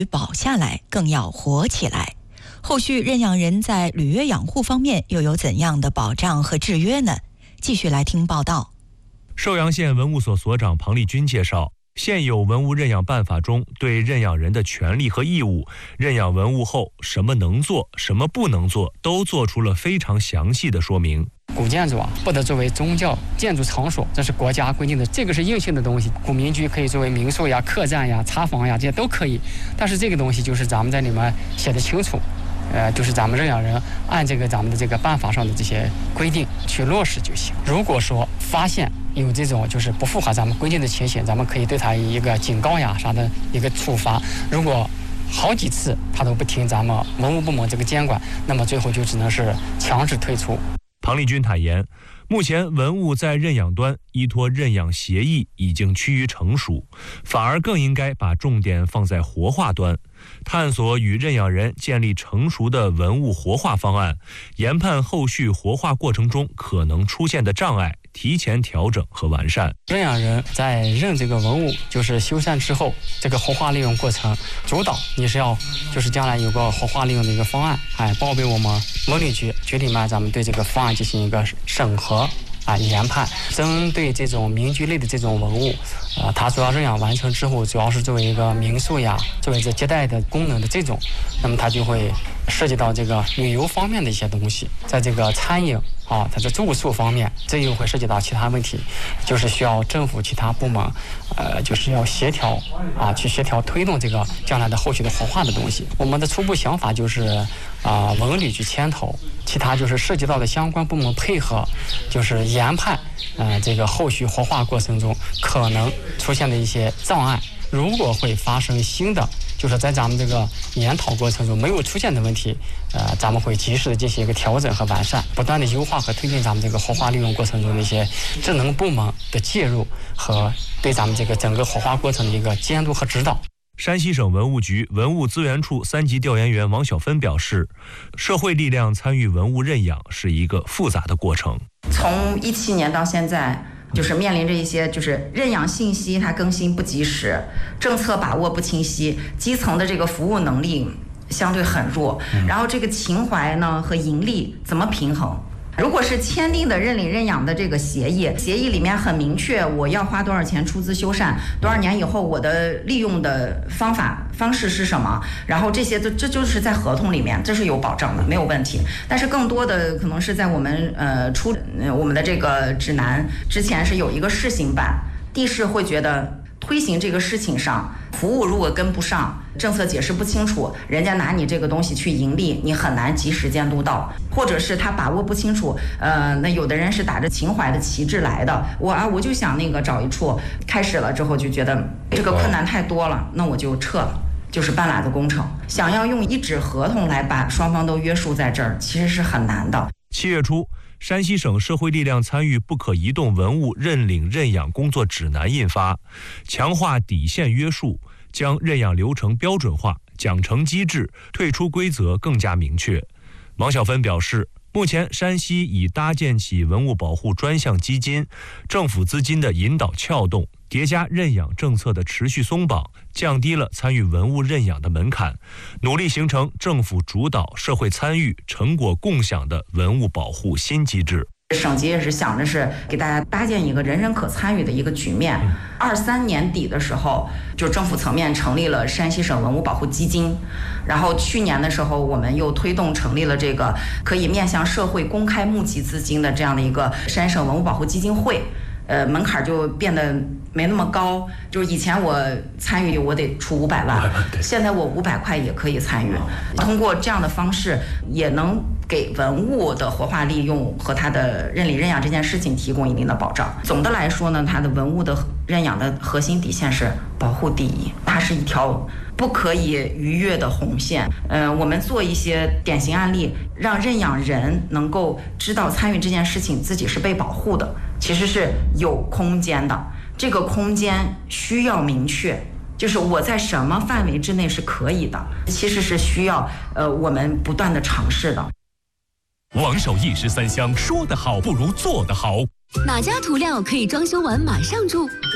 保下来，更要活起来。后续认养人在履约养护方面又有怎样的保障和制约呢？继续来听报道。 寿阳县文物所所长庞丽君介绍，现有文物认养办法中对认养人的权利和义务、认养文物后什么能做、什么不能做，都做出了非常详细的说明。 古建筑不得作为宗教建筑场所，这是国家规定的，这个是硬性的东西。古民居可以作为民宿呀、客栈呀、茶房呀，这些都可以。但是这个东西就是咱们在里面写的清楚，就是咱们认养人按咱们的这个办法上的这些规定去落实就行。如果说发现有这种就是不符合咱们规定的情形，咱们可以对他一个警告呀啥的一个处罚。如果好几次他都不听咱们文物部门这个监管，那么最后就只能是强制退出。 庞丽君坦言，目前文物在认养端依托认养协议已经趋于成熟，反而更应该把重点放在活化端，探索与认养人建立成熟的文物活化方案，研判后续活化过程中可能出现的障碍，提前调整和完善。 认养人在认这个文物就是修缮之后，这个活化利用过程主导你是要就是将来有个活化利用的一个方案，报给我们文旅局里面，咱们对这个方案进行一个审核研判。针对这种民居类的这种文物，它主要认养完成之后，主要是作为一个民宿呀，作为这接待的功能的这种，那么它就会涉及到这个旅游方面的一些东西，在这个餐饮它在住宿方面，这又会涉及到其他问题，就是需要政府其他部门，就是要协调去协调推动这个将来的后续的活化的东西。我们的初步想法就是文旅局牵头，其他就是涉及到的相关部门配合，就是研判这个后续活化过程中可能出现的一些障碍。如果会发生新的，就是在咱们这个研讨过程中没有出现的问题，咱们会及时的进行一个调整和完善，不断的优化和推进咱们这个活化利用过程中的一些职能部门的介入和对咱们这个整个活化过程的一个监督和指导。 山西省文物局文物资源处3级调研员王小芬表示，社会力量参与文物认养是一个复杂的过程。 从17年到现在，就是面临着一些就是认养信息它更新不及时，政策把握不清晰，基层的这个服务能力相对很弱，然后这个情怀呢和盈利怎么平衡？如果是签订的认领认养的这个协议里面很明确，我要花多少钱出资修缮，多少年以后我的利用的方式是什么，然后这些这就是在合同里面，这是有保障的，没有问题。但是更多的可能是在我们我们的这个指南之前是有一个试行版，地市会觉得推行这个事情上，服务如果跟不上，政策解释不清楚，人家拿你这个东西去盈利，你很难及时监督到，或者是他把握不清楚，那有的人是打着情怀的旗帜来的，我就想那个找一处，开始了之后就觉得这个困难太多了，那我就撤了。就是半拉子工程，想要用一纸合同来把双方都约束在这儿，其实是很难的。 7月初，山西省社会力量参与不可移动文物认领认养工作指南印发，强化底线约束，将认养流程标准化，奖惩机制、退出规则更加明确。王小芬表示，目前山西已搭建起文物保护专项基金，政府资金的引导撬动，叠加认养政策的持续松绑，降低了参与文物认养的门槛，努力形成政府主导、社会参与、成果共享的文物保护新机制。 省级也是想着是给大家搭建一个人人可参与的一个局面。23年底的时候，就政府层面成立了山西省文物保护基金，然后去年的时候，我们又推动成立了这个可以面向社会公开募集资金的这样的一个山省文物保护基金会。门槛就变得没那么高，就是以前我参与我得出500万，现在我500块也可以参与。通过这样的方式，也能给文物的活化利用和它的认领认养这件事情提供一定的保障。总的来说呢，它的文物的认养的核心底线是保护第一，它是一条不可以逾越的红线。我们做一些典型案例，让认养人能够知道参与这件事情自己是被保护的，其实是有空间的。这个空间需要明确，就是我在什么范围之内是可以的，其实是需要我们不断的尝试的。 王守义13香，说得好不如做得好。 哪家涂料可以装修完马上住？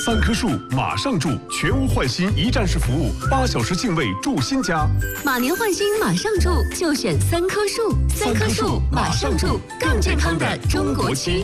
3棵树马上住，全屋换新一站式服务，8小时净位住新家。 马年换新马上住，就选3棵树，3棵树马上住，更健康的中国区。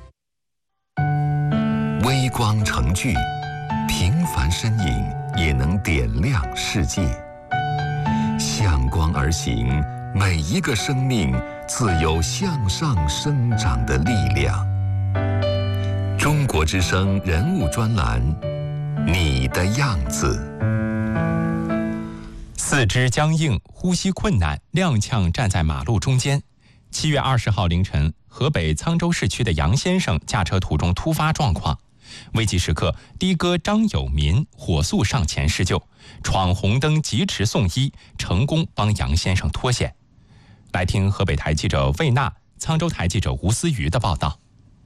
微光成炬，平凡身影也能点亮世界。向光而行，每一个生命自有向上生长的力量。中国之声人物专栏，你的样子。 四肢僵硬、呼吸困难，踉跄站在马路中间。7月20号凌晨，河北沧州市区的杨先生驾车途中突发状况，危急时刻，的哥张有民火速上前施救，闯红灯疾驰送医，成功帮杨先生脱险。来听河北台记者魏娜、沧州台记者吴思瑜的报道。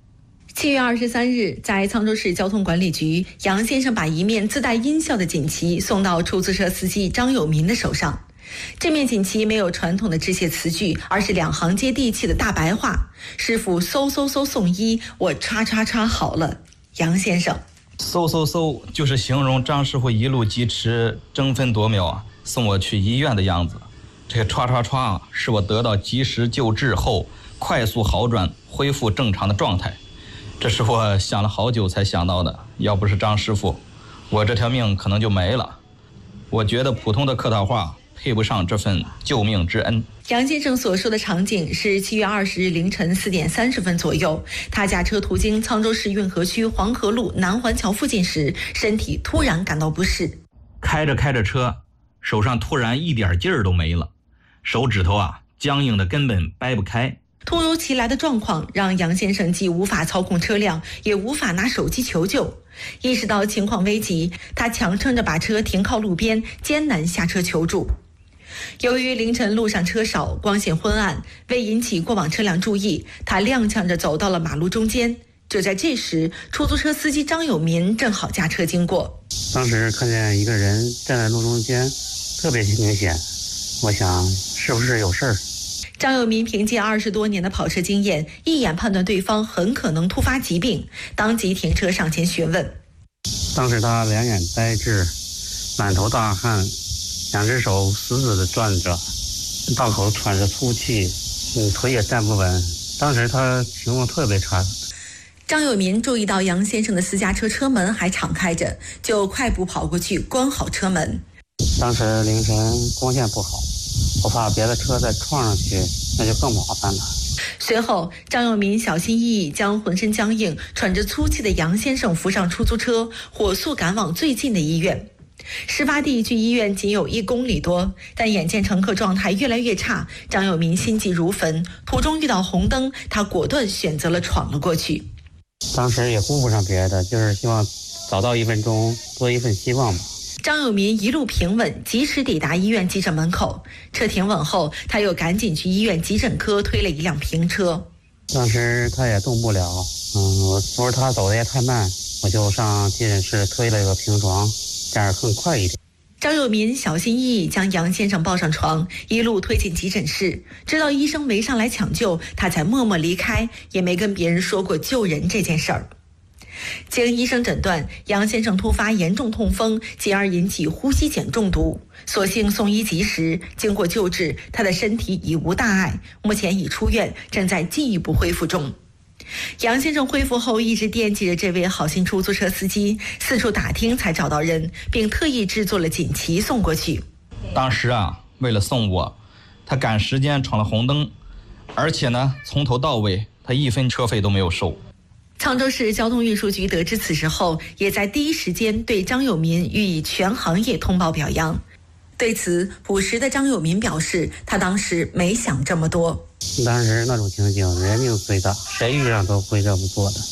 7月23日，在沧州市交通管理局，杨先生把一面自带音效的锦旗送到出租车司机张有民的手上。这面锦旗没有传统的致谢词句，而是2行接地气的大白话：师傅嗖嗖嗖送医，我叉叉叉好了。杨先生嗖嗖嗖就是形容张师傅一路疾驰，争分夺秒送我去医院的样子。这个歘歘歘是我得到及时救治后快速好转，恢复正常的状态。这是我想了好久才想到的，要不是张师傅，我这条命可能就没了。我觉得普通的客套话配不上这份救命之恩。 杨先生所说的场景是7月20日凌晨4点30分左右，他驾车途经沧州市运河区黄河路南环桥附近时，身体突然感到不适。 开着车，手上突然一点劲儿都没了，手指头僵硬的根本掰不开。 突如其来的状况让杨先生既无法操控车辆，也无法拿手机求救。意识到情况危急，他强撑着把车停靠路边，艰难下车求助。由于凌晨路上车少，光线昏暗，为引起过往车辆注意，他踉跄着走到了马路中间。就在这时，出租车司机张有民正好驾车经过。 当时看见一个人站在路中间，特别明显，我想是不是有事儿。 张有民凭借20多年的跑车经验，一眼判断对方很可能突发疾病，当即停车上前询问。 当时他两眼呆滞，满头大汗，2只手死死地攥着，道口喘着粗气，腿也站不稳。当时他情况特别差。 张有民注意到杨先生的私家车车门还敞开着，就快步跑过去关好车门。 当时凌晨光线不好，我怕别的车再撞上去，那就更麻烦了。 随后，张有民小心翼翼将浑身僵硬、喘着粗气的杨先生扶上出租车，火速赶往最近的医院。事发地距医院仅有1公里多，但眼见乘客状态越来越差，张有民心急如焚。途中遇到红灯，他果断选择了闯了过去。 当时也顾不上别的，就是希望早到1分钟，多一份希望吧。 张有民一路平稳，及时抵达医院急诊门口。车停稳后，他又赶紧去医院急诊科推了一辆平车。 当时他也动不了，我说他走的也太慢，我就上急诊室推了一个平床，这样更快一点。 张有民小心翼翼将杨先生抱上床，一路推进急诊室，直到医生没上来抢救，他才默默离开，也没跟别人说过救人这件事儿。经医生诊断，杨先生突发严重痛风，进而引起呼吸碱中毒。所幸送医及时，经过救治，他的身体已无大碍，目前已出院，正在进一步恢复中。杨先生恢复后一直惦记着这位好心出租车司机，四处打听才找到人，并特意制作了锦旗送过去。 当时为了送我，他赶时间闯了红灯，而且呢，从头到尾他1分车费都没有收。 沧州市交通运输局得知此事后，也在第一时间对张有民予以全行业通报表扬。对此，朴实的张有民表示，他当时没想这么多。 当时那种情景，人命最大，谁遇上都会这么做的。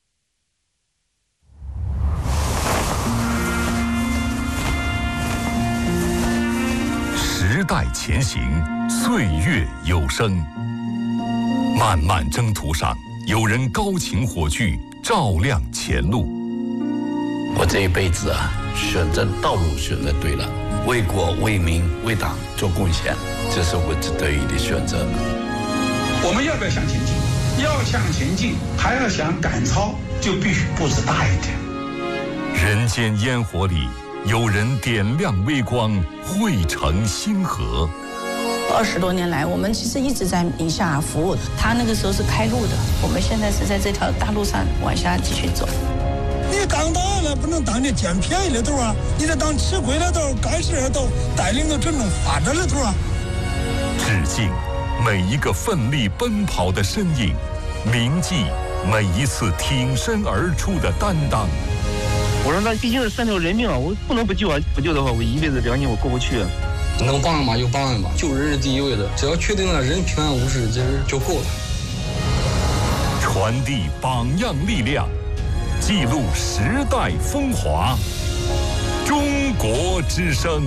时代前行，岁月有声。漫漫征途上，有人高擎火炬，照亮前路。 我这一辈子选择道路选择对了，为国为民为党做贡献，这是我值得的选择。 我们要不要向前进？要向前进，还要想赶超，就必须步子大一点。 人间烟火里，有人点亮微光，汇成星河。 20多年来，我们其实一直在宁夏服务。他那个时候是开路的，我们现在是在这条大路上往下继续走。 你刚到了，不能当你捡便宜的头啊！你得当吃亏的头，干事的头，带领着群众发展的头啊！ 致敬每一个奋力奔跑的身影，铭记每一次挺身而出的担当。 我说那毕竟是3条人命啊，我不能不救啊！不救的话，我一辈子良心我过不去啊！ 能帮嘛就帮嘛，救人是第一位的，只要确定了人平安无事，这就够了。 传递榜样力量，记录时代风华。中国之声。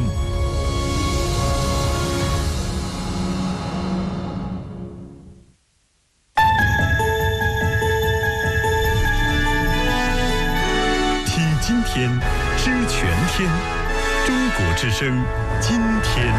听今天，知全天。中国之声，今天。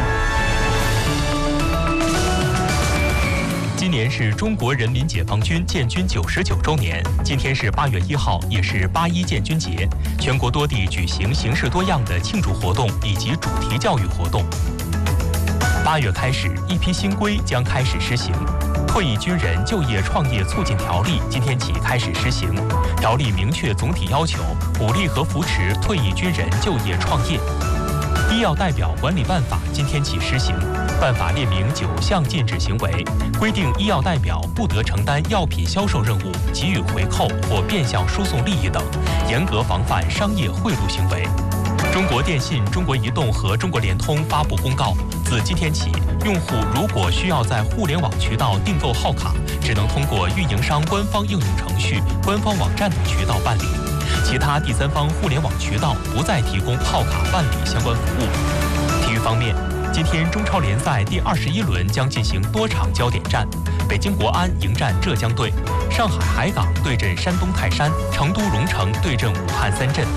今年是中国人民解放军建军99周年，今天是8月1号，也是8·1建军节。全国多地举行形式多样的庆祝活动以及主题教育活动。8月开始，一批新规将开始施行。退役军人就业创业促进条例今天起开始施行，条例明确总体要求，鼓励和扶持退役军人就业创业。医药代表管理办法今天起施行，办法列明9项禁止行为，规定医药代表不得承担药品销售任务、给予回扣或变相输送利益等，严格防范商业贿赂行为。中国电信、中国移动和中国联通发布公告，自今天起，用户如果需要在互联网渠道订购号卡，只能通过运营商官方应用程序、官方网站等渠道办理。其他第三方互联网渠道不再提供号卡办理相关服务。体育方面，今天中超联赛第21轮将进行多场焦点战，北京国安迎战浙江队，上海海港对阵山东泰山，成都蓉城对阵武汉三镇。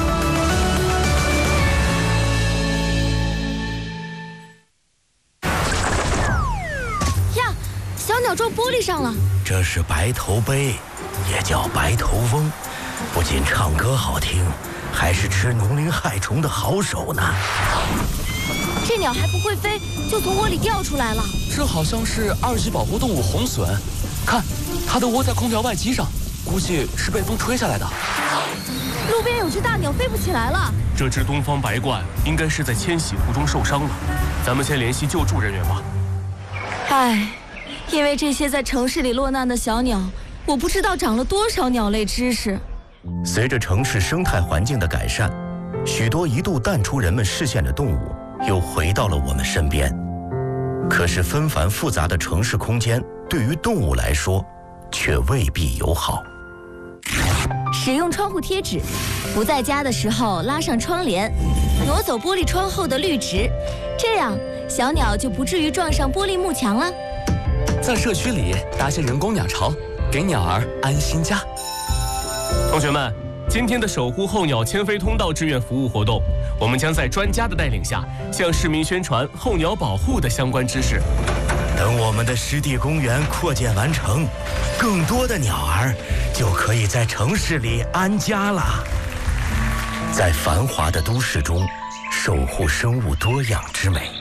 呀，小鸟撞玻璃上了。 这是白头鹎，也叫白头翁。不仅唱歌好听，还是吃农林害虫的好手呢。 这鸟还不会飞，就从窝里掉出来了。 这好像是2级保护动物红隼，看，它都窝在空调外机上，估计是被风吹下来的。 路边有只大鸟飞不起来了。 这只东方白鹳应该是在迁徙途中受伤了，咱们先联系救助人员吧。 唉，因为这些在城市里落难的小鸟，我不知道长了多少鸟类知识。 随着城市生态环境的改善，许多一度淡出人们视线的动物又回到了我们身边。可是纷繁复杂的城市空间对于动物来说却未必友好。 使用窗户贴纸，不在家的时候拉上窗帘，挪走玻璃窗后的绿植，这样小鸟就不至于撞上玻璃幕墙了。 在社区里搭些人工鸟巢，给鸟儿安心家。同学们，今天的守护候鸟迁飞通道志愿服务活动，我们将在专家的带领下，向市民宣传候鸟保护的相关知识。 等我们的湿地公园扩建完成，更多的鸟儿就可以在城市里安家了。在繁华的都市中，守护生物多样之美。